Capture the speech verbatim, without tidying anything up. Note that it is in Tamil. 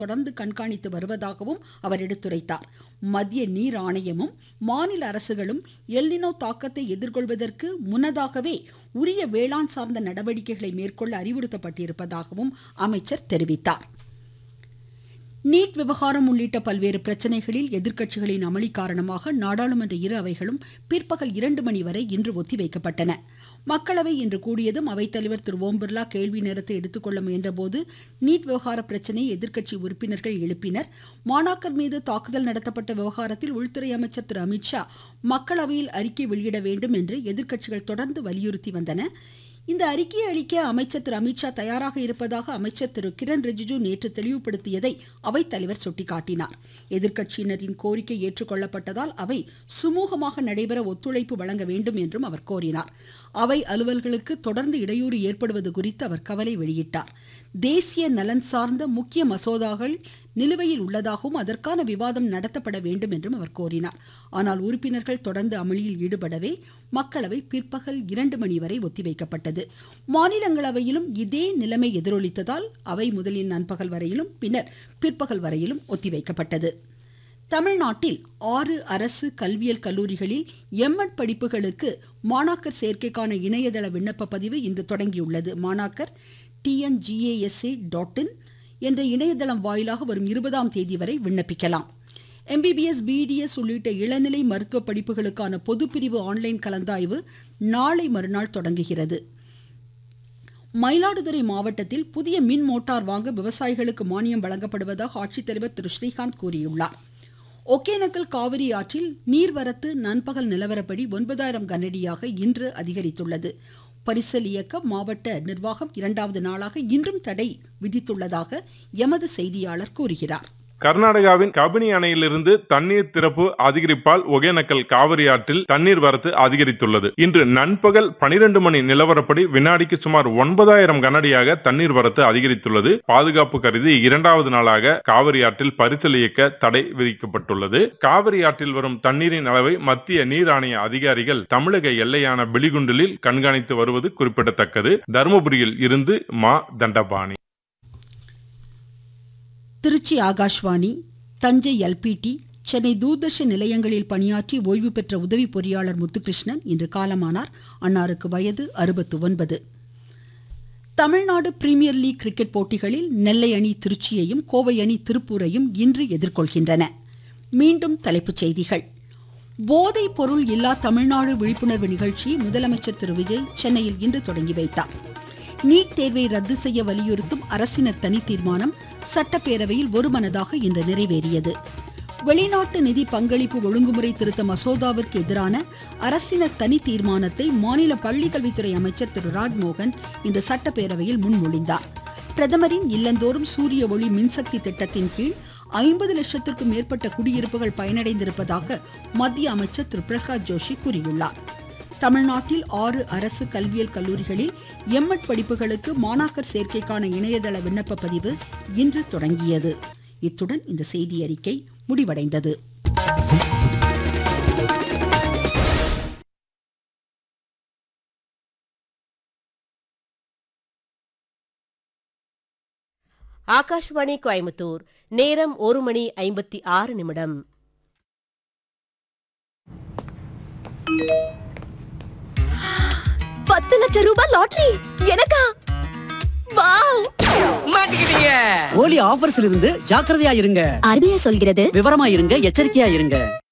தொடர்ந்து கண்காணித்து வருவதாகவும் அவர் எடுத்துரைத்தார். மத்திய நீர் ஆணையமும் மாநில அரசுகளும் எல்னினோ தாக்கத்தை எதிர்கொள்வதற்கு முன்னதாகவே உரிய வேளாண் சார்ந்த நடவடிக்கைகளை மேற்கொள்ள அறிவுறுத்தப்பட்டிருப்பதாகவும் அமைச்சர் தெரிவித்தார். நீட் விவகாரம் உள்ளிட்ட பல்வேறு பிரச்சனைகளில் எதிர்க்கட்சிகளின் அமளி காரணமாக நாடாளுமன்ற இரு அவைகளும் பிற்பகல் இரண்டு மணி வரை இன்று ஒத்திவைக்கப்பட்டன. மக்களவை இன்று கூடியதும் அவைத்தலைவர் திரு ஓம் பிர்லா கேள்வி நேரத்தை எடுத்துக்கொள்ள முயன்றபோது நீட் விவகார பிரச்சனையை எதிர்க்கட்சி உறுப்பினர்கள் எழுப்பினர். மாணாக்கர் மீது தாக்குதல் நடத்தப்பட்ட விவகாரத்தில் உள்துறை அமைச்சர் திரு அமித்ஷா மக்களவையில் அறிக்கை வெளியிட வேண்டும் என்று எதிர்க்கட்சிகள் தொடர்ந்து வலியுறுத்தி வந்தன. இந்த அறிக்கையை அளிக்க அமைச்சர் திரு அமித்ஷா தயாராக இருப்பதாக அமைச்சர் திரு கிரண் ரிஜிஜு நேற்று தெளிவுபடுத்தியதை அவைத்தலைவர் சுட்டிக்காட்டினார். எதிர்க்கட்சியினரின் கோரிக்கை ஏற்றுக்கொள்ளப்பட்டதால் அவை சுமூகமாக நடைபெற ஒத்துழைப்பு வழங்க வேண்டும் என்றும் அவர் கோரினார். அவை அலுவல்களுக்கு தொடர்ந்து இடையூறு ஏற்படுவது குறித்து அவர் கவலை வெளியிட்டார். தேசிய நலன் சார்ந்த முக்கிய மசோதாக்கள் நிலுவையில் உள்ளதாகவும் அதற்கான விவாதம் நடத்தப்பட வேண்டும் என்றும் அவர் கோரினார். ஆனால் உறுப்பினர்கள் தொடர்ந்து அமளியில் ஈடுபடவே மக்களவை பிற்பகல் இரண்டு மணி வரை ஒத்திவைக்கப்பட்டது. மாநிலங்களவையிலும் இதே நிலைமை எதிரொலித்ததால் அவை முதலில் நண்பகல் வரையிலும் பின்னர் பிற்பகல் வரையிலும் ஒத்திவைக்கப்பட்டது. தமிழ்நாட்டில் ஆறு அரசு கல்வியியல் கல்லூரிகளில் எம்எட் படிப்புகளுக்கு மாணாக்கர் சேர்க்கைக்கான இணையதள விண்ணப்ப பதிவு இன்று தொடங்கியுள்ளது. மாணாக்கர் டிஎன்ஜிஏஎஸ்ஏ டாட் இன் என்ற இணையதளம் வாயிலாக வரும் இருபதாம் தேதி வரை விண்ணப்பிக்கலாம். எம்பிபிஎஸ் பிடிஎஸ் உள்ளிட்ட இளநிலை மருத்துவ படிப்புகளுக்கான பொதுப்பிரிவு ஆன்லைன் கலந்தாய்வு நாளை மறுநாள் தொடங்குகிறது. மயிலாடுதுறை மாவட்டத்தில் புதிய மின் மோட்டார் வாங்க விவசாயிகளுக்கு மானியம் வழங்கப்படுவதாக ஆட்சித்தலைவர் திரு ஸ்ரீகாந்த் கூறியுள்ளார். ஒகேனக்கல் காவிரி ஆற்றில் நீர்வரத்து நண்பகல் நிலவரப்படி ஒன்பதாயிரம் கனஅடியாக இன்று அதிகரித்துள்ளது. பரிசல் இயக்க மாவட்ட நிர்வாகம் இரண்டாவது நாளாக இன்றும் தடை விதித்துள்ளதாக எமது செய்தியாளர் கூறுகிறார். கர்நாடகாவின் கபினி அணையிலிருந்து தண்ணீர் திறப்பு அதிகரிப்பால் ஒகேனக்கல் காவிரி ஆற்றில் தண்ணீர் வரத்து அதிகரித்துள்ளது. இன்று நண்பகல் பனிரெண்டு மணி நிலவரப்படி வினாடிக்கு சுமார் ஒன்பதாயிரம் கனஅடியாக தண்ணீர் வரத்து அதிகரித்துள்ளது. பாதுகாப்பு கருதி இரண்டாவது நாளாக காவிரி ஆற்றில் பரிசல் இயக்க தடை விதிக்கப்பட்டுள்ளது. காவிரி ஆற்றில் வரும் தண்ணீரின் அளவை மத்திய நீர் ஆணைய அதிகாரிகள் தமிழக எல்லையான பிலிகுண்டிலில் கண்காணித்து வருவது குறிப்பிடத்தக்கது. தருமபுரியில் இருந்து மா தண்டபாணி. திருச்சி ஆகாஷ்வாணி, தஞ்சை எல்பிடி, சென்னை தூர்தர்ஷன் நிலையங்களில் பணியாற்றி ஓய்வு பெற்ற உதவி பொறியாளர் முத்துகிருஷ்ணன் இன்று காலமானார். அன்னாருக்கு வயது அறுபத்து ஒன்பது. தமிழ்நாடு பிரீமியர் லீக் கிரிக்கெட் போட்டிகளில் நெல்லை அணி திருச்சியையும் கோவை அணி திருப்பூரையும் இன்று எதிர்கொள்கின்றன. மீண்டும் தலைப்புச் செய்திகள். போதைப் பொருள் இல்லா தமிழ்நாடு விழிப்புணர்வு நிகழ்ச்சியை முதலமைச்சர் திரு விஜய் சென்னையில் இன்று தொடங்கி வைத்தார். நீட் தேர்வை ரத்து செய்ய வலியுறுத்தும் அரசினர் தனி தீர்மானம் சட்டப்பேரவையில் ஒருமனதாக இன்று நிறைவேறியது. வெளிநாட்டு நிதி பங்களிப்பு ஒழுங்குமுறை திருத்த மசோதாவிற்கு எதிரான அரசினர் தனி தீர்மானத்தை மாநில பள்ளிக்கல்வித்துறை அமைச்சர் திரு ராஜ்மோகன் இன்று சட்டப்பேரவையில் முன்மொழிந்தார். பிரதமரின் இல்லந்தோறும் சூரிய ஒளி மின்சக்தி திட்டத்தின் கீழ் ஐம்பது லட்சத்திற்கும் மேற்பட்ட குடியிருப்புகள் பயனடைந்திருப்பதாக மத்திய அமைச்சர் திரு பிரகாஷ் ஜோஷி கூறியுள்ளார். தமிழ்நாட்டில் ஆறு அரசு கல்வியியல் கல்லூரிகளில் எம்எட் படிப்புகளுக்கு மாணாக்கர் சேர்க்கைக்கான இணையதள விண்ணப்ப பதிவு இன்று தொடங்கியது. இத்துடன் இந்த செய்தி அறிக்கை முடிவடைந்தது. ஆகாஷ்வாணி கோயம்புத்தூர். நேரம் ஒரு மணி ஐம்பத்தி ஆறு நிமிடம். பத்து லட்சம் ரூபாய் லாட்டரி எனக்கா? வாவ்! மாட்டிக்கிட்டீங்க. ஓலி ஆஃபர்ஸ்ல இருந்து ஜாக்கிரதையா இருங்க. ஆர்பிஐ சொல்கிறது விவரமா இருங்க, எச்சரிக்கையா இருங்க.